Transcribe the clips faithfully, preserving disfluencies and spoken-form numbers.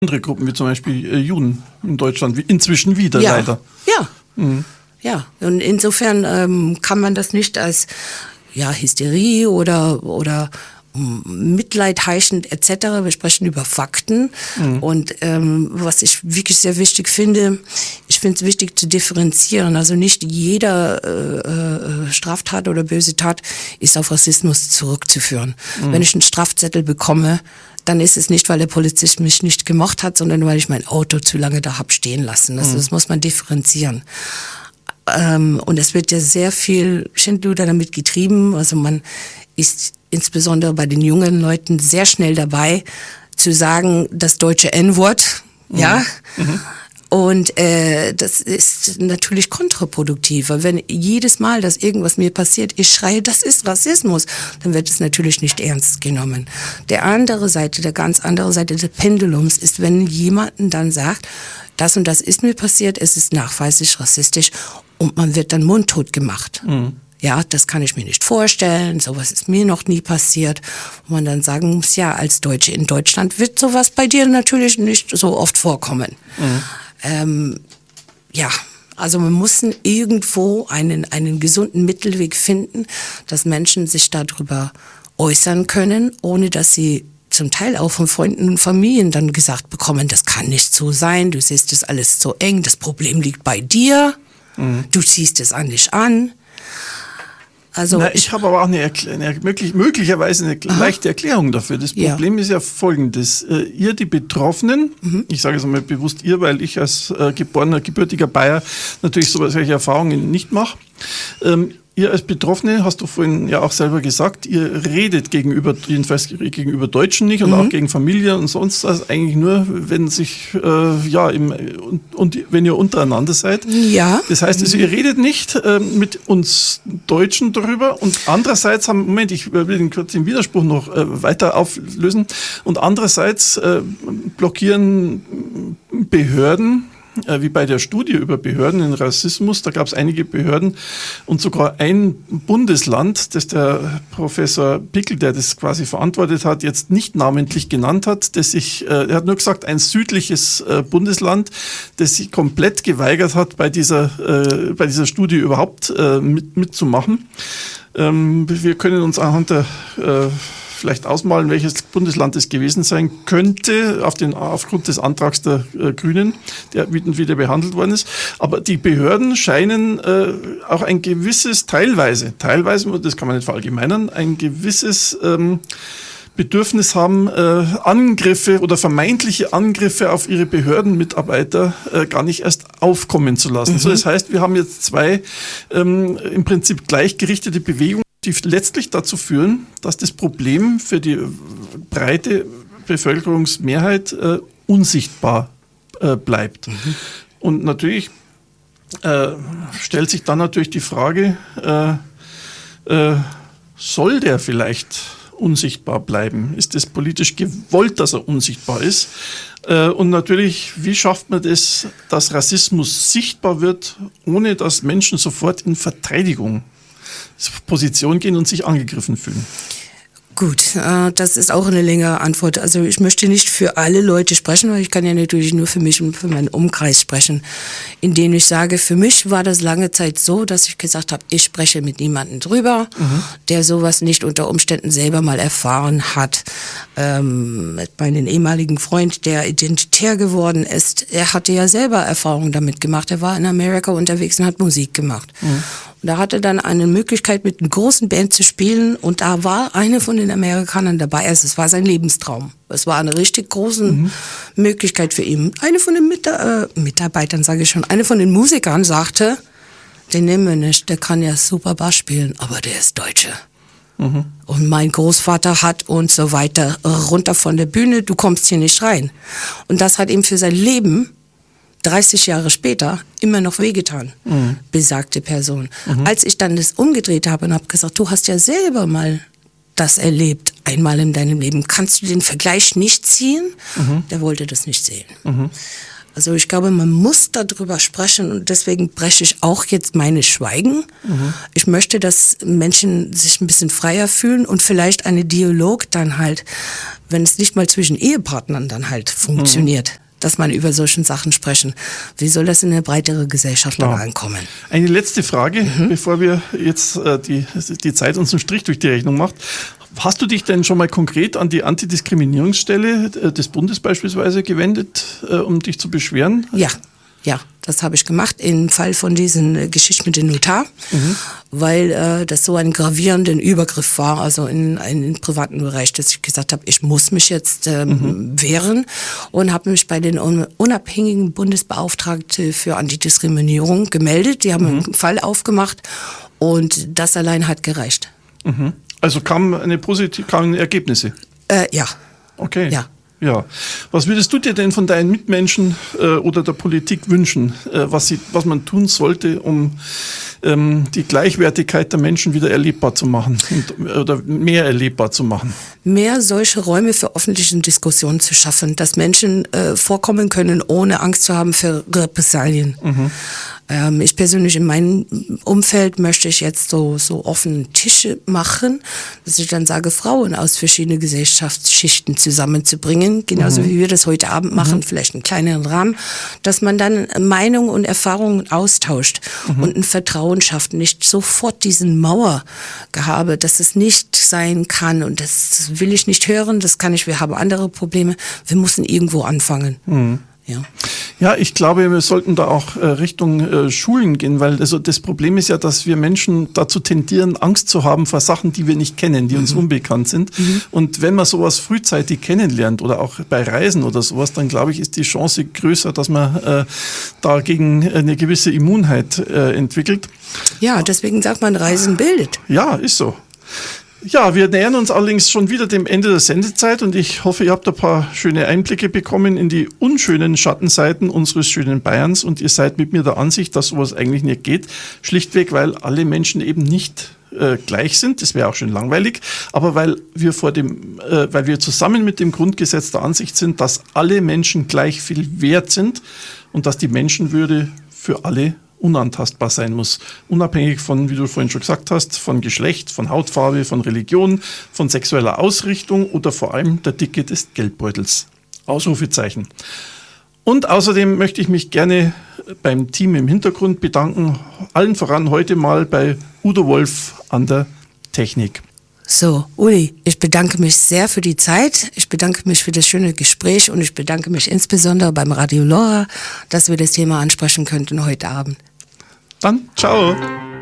andere Gruppen, wie zum Beispiel äh, Juden in Deutschland, wie inzwischen wieder ja. leider. Ja, Mhm. ja. Und insofern ähm, kann man das nicht als ja, Hysterie oder, oder Mitleid heischend et cetera. Wir sprechen über Fakten. Mhm. Und ähm, was ich wirklich sehr wichtig finde, ich finde es wichtig zu differenzieren. Also nicht jeder äh, äh, Straftat oder böse Tat ist auf Rassismus zurückzuführen. Mhm. Wenn ich einen Strafzettel bekomme, dann ist es nicht, weil der Polizist mich nicht gemocht hat, sondern weil ich mein Auto zu lange da hab stehen lassen. Also mhm. das muss man differenzieren. Ähm, und es wird ja sehr viel Schindluder damit getrieben. Also man ist insbesondere bei den jungen Leuten sehr schnell dabei, zu sagen, das deutsche En-Wort, mhm. ja. Mhm. Und äh, das ist natürlich kontraproduktiv, weil wenn jedes Mal, dass irgendwas mir passiert, ich schreie, das ist Rassismus, dann wird es natürlich nicht ernst genommen. Der andere Seite, der ganz andere Seite des Pendulums ist, wenn jemanden dann sagt, das und das ist mir passiert, es ist nachweislich rassistisch und man wird dann mundtot gemacht. Mhm. Ja, das kann ich mir nicht vorstellen, sowas ist mir noch nie passiert. Und man dann sagen muss, ja, als Deutsche in Deutschland wird sowas bei dir natürlich nicht so oft vorkommen. Mhm. Ähm, ja, also wir müssen irgendwo einen, einen gesunden Mittelweg finden, dass Menschen sich darüber äußern können, ohne dass sie zum Teil auch von Freunden und Familien dann gesagt bekommen, das kann nicht so sein, du siehst das alles so eng, das Problem liegt bei dir, mhm. du ziehst es an dich an. Also Na, ich habe aber auch eine, Erkl- eine möglich, möglicherweise eine Aha. leichte Erklärung dafür. Das Problem ja. ist ja folgendes. Äh, ihr, die Betroffenen, mhm. ich sage es einmal bewusst ihr, weil ich als äh, geborener, gebürtiger Bayer natürlich solche Erfahrungen nicht mache. Ähm, Ihr als Betroffene, hast du vorhin ja auch selber gesagt, ihr redet gegenüber, jedenfalls gegenüber Deutschen nicht und mhm. auch gegen Familie und sonst was, eigentlich nur, wenn sich, äh, ja, im, und, und wenn ihr untereinander seid. Ja. Das heißt, also, ihr redet nicht äh, mit uns Deutschen darüber und andererseits haben, Moment, ich will den kurz den Widerspruch noch äh, weiter auflösen und andererseits äh, blockieren Behörden, wie bei der Studie über Behörden in Rassismus, da gab es einige Behörden und sogar ein Bundesland, das der Professor Pickel, der das quasi verantwortet hat, jetzt nicht namentlich genannt hat, das sich, äh, er hat nur gesagt, ein südliches äh, Bundesland, das sich komplett geweigert hat, bei dieser, äh, bei dieser Studie überhaupt äh, mit, mitzumachen. Ähm, wir können uns anhand der äh, vielleicht ausmalen, welches Bundesland es gewesen sein könnte, auf den, aufgrund des Antrags der äh, Grünen, der wieder behandelt worden ist. Aber die Behörden scheinen äh, auch ein gewisses, teilweise, teilweise, das kann man nicht verallgemeinern, ein gewisses ähm, Bedürfnis haben, äh, Angriffe oder vermeintliche Angriffe auf ihre Behördenmitarbeiter äh, gar nicht erst aufkommen zu lassen. Mhm. So, das heißt, wir haben jetzt zwei ähm, im Prinzip gleichgerichtete Bewegungen, die letztlich dazu führen, dass das Problem für die breite Bevölkerungsmehrheit äh, unsichtbar äh, bleibt. Mhm. Und natürlich äh, stellt sich dann natürlich die Frage, äh, äh, soll der vielleicht unsichtbar bleiben? Ist es politisch gewollt, dass er unsichtbar ist? Äh, und natürlich, wie schafft man das, dass Rassismus sichtbar wird, ohne dass Menschen sofort in Verteidigung Position gehen und sich angegriffen fühlen? Gut, äh, das ist auch eine längere Antwort. Also ich möchte nicht für alle Leute sprechen, weil ich kann ja natürlich nur für mich und für meinen Umkreis sprechen, indem ich sage, für mich war das lange Zeit so, dass ich gesagt habe, ich spreche mit niemandem drüber, mhm. der sowas nicht unter Umständen selber mal erfahren hat. Ähm, mit meinem ehemaligen Freund, der identitär geworden ist, er hatte ja selber Erfahrungen damit gemacht. Er war in Amerika unterwegs und hat Musik gemacht. Mhm. Und da hatte dann eine Möglichkeit, mit einer großen Band zu spielen und da war eine von den Amerikanern dabei. Also es war sein Lebenstraum. Es war eine richtig große mhm. Möglichkeit für ihn. Eine von den Mit- äh, Mitarbeitern, sage ich schon, eine von den Musikern sagte, den nehmen wir nicht, der kann ja super Bass spielen, aber der ist Deutsche. Mhm. Und mein Großvater hat und so weiter, runter von der Bühne, du kommst hier nicht rein. Und das hat ihm für sein Leben dreißig Jahre später immer noch wehgetan, mhm. besagte Person. Mhm. Als ich dann das umgedreht habe und habe gesagt, du hast ja selber mal das erlebt, einmal in deinem Leben, kannst du den Vergleich nicht ziehen? Mhm. Der wollte das nicht sehen. Mhm. Also ich glaube, man muss darüber sprechen und deswegen breche ich auch jetzt meine Schweigen. Mhm. Ich möchte, dass Menschen sich ein bisschen freier fühlen und vielleicht einen Dialog dann halt, wenn es nicht mal zwischen Ehepartnern dann halt funktioniert. Mhm. Dass man über solche Sachen sprechen. Wie soll das in eine breitere Gesellschaft Klar. dann ankommen? Eine letzte Frage, mhm. bevor wir jetzt äh, die, die Zeit uns einen Strich durch die Rechnung macht. Hast du dich denn schon mal konkret an die Antidiskriminierungsstelle des Bundes beispielsweise gewendet, äh, um dich zu beschweren? Ja. Ja, das habe ich gemacht im Fall von diesen äh, Geschichten mit dem Notar, mhm. weil äh, das so einen gravierenden Übergriff war, also in einen privaten Bereich, dass ich gesagt habe, ich muss mich jetzt ähm, mhm. wehren und habe mich bei den unabhängigen Bundesbeauftragten für Antidiskriminierung gemeldet. Die haben mhm. einen Fall aufgemacht und das allein hat gereicht. Mhm. Also kamen eine positive, kamen Ergebnisse? Äh, ja. Okay. Ja. Ja, was würdest du dir denn von deinen Mitmenschen äh, oder der Politik wünschen, äh, was, sie, was man tun sollte, um ähm, die Gleichwertigkeit der Menschen wieder erlebbar zu machen und, oder mehr erlebbar zu machen? Mehr solche Räume für öffentliche Diskussionen zu schaffen, dass Menschen äh, vorkommen können, ohne Angst zu haben für Repressalien. Mhm. Ähm, ich persönlich in meinem Umfeld möchte ich jetzt so, so offene Tische machen, dass ich dann sage, Frauen aus verschiedenen Gesellschaftsschichten zusammenzubringen, genauso mhm. wie wir das heute Abend machen, mhm. vielleicht einen kleineren Rahmen, dass man dann Meinungen und Erfahrungen austauscht mhm. und ein Vertrauen schafft, nicht sofort diesen Mauergehabe, dass es nicht sein kann und das will ich nicht hören, das kann ich, wir haben andere Probleme, wir müssen irgendwo anfangen. Mhm. Ja. ja, ich glaube, wir sollten da auch äh, Richtung äh, Schulen gehen, weil also das Problem ist ja, dass wir Menschen dazu tendieren, Angst zu haben vor Sachen, die wir nicht kennen, die mhm. uns unbekannt sind. Mhm. Und wenn man sowas frühzeitig kennenlernt oder auch bei Reisen oder sowas, dann glaube ich, ist die Chance größer, dass man äh, dagegen eine gewisse Immunheit äh, entwickelt. Ja, deswegen sagt man, Reisen bildet. Ja, ist so. Ja, wir nähern uns allerdings schon wieder dem Ende der Sendezeit und ich hoffe, ihr habt ein paar schöne Einblicke bekommen in die unschönen Schattenseiten unseres schönen Bayerns und ihr seid mit mir der Ansicht, dass sowas eigentlich nicht geht. Schlichtweg, weil alle Menschen eben nicht äh, gleich sind. Das wäre auch schön langweilig. Aber weil wir vor dem, äh, weil wir zusammen mit dem Grundgesetz der Ansicht sind, dass alle Menschen gleich viel wert sind und dass die Menschenwürde für alle unantastbar sein muss. Unabhängig von, wie du vorhin schon gesagt hast, von Geschlecht, von Hautfarbe, von Religion, von sexueller Ausrichtung oder vor allem der Dicke des Geldbeutels. Ausrufezeichen. Und außerdem möchte ich mich gerne beim Team im Hintergrund bedanken. Allen voran heute mal bei Udo Wolf an der Technik. So, Uli, ich bedanke mich sehr für die Zeit. Ich bedanke mich für das schöne Gespräch und ich bedanke mich insbesondere beim Radio Lora, dass wir das Thema ansprechen könnten heute Abend. Dann, ciao.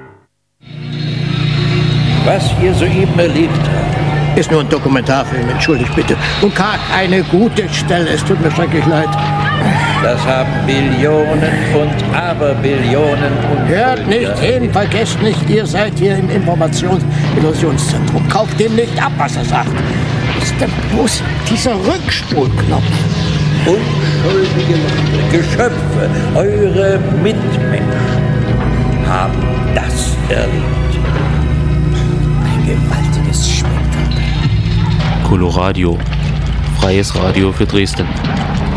Was ihr soeben erlebt habt, ist nur ein Dokumentarfilm, entschuldigt bitte. Und gar keine gute Stelle, es tut mir schrecklich leid. Das haben Billionen und Aberbillionen und... Hört nicht hin, vergesst nicht, ihr seid hier im Informations-Illusionszentrum. Kauft dem nicht ab, was er sagt. Ist denn bloß dieser Rückspulknopf? Unschuldige Leute, Geschöpfe, eure Mitmenschen haben das erlebt. Ein gewaltiges Spektakel. Coloradio, freies Radio für Dresden.